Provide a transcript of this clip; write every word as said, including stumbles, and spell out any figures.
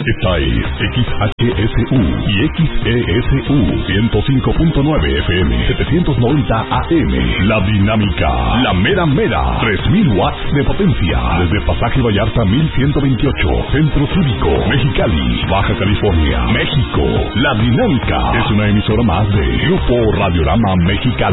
Esta es X H S U y X E S U ciento cinco punto nueve F M, setecientos noventa A M. La Dinámica, la mera mera, tres mil watts de potencia. Desde Pasaje Vallarta mil ciento veintiocho, Centro Cívico, Mexicali, Baja California, México. La Dinámica es una emisora más de Grupo Radiorama Mexicali.